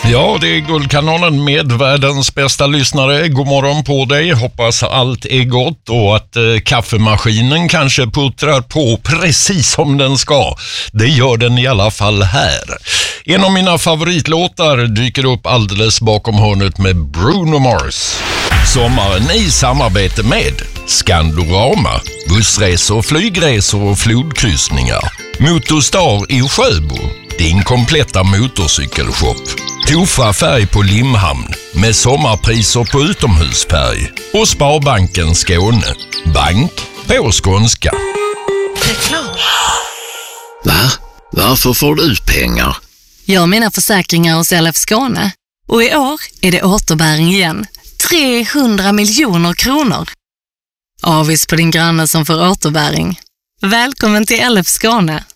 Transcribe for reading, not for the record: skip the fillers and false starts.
Ja, det är Guldkanalen med världens bästa lyssnare. God morgon på dig. Hoppas allt är gott och att kaffemaskinen kanske puttrar på precis som den ska. Det gör den i alla fall här. En av mina favoritlåtar dyker upp alldeles bakom hörnet med Bruno Mars. Sommaren i samarbete med Skandorama, bussresor, flygresor och flodkryssningar. Motorstar i Sjöbo, din kompletta motorcykelshop. Tofa färg på Limhamn med sommarpriser på utomhusfärg. Och Sparbanken Skåne, bank på skånska. Reklam. Va? Varför får du pengar? Jag har mina försäkringar hos LF Skåne. Och i år är det återbäring igen. 300 miljoner kronor. Avis på din granne som får återbäring. Välkommen till LF Skåne.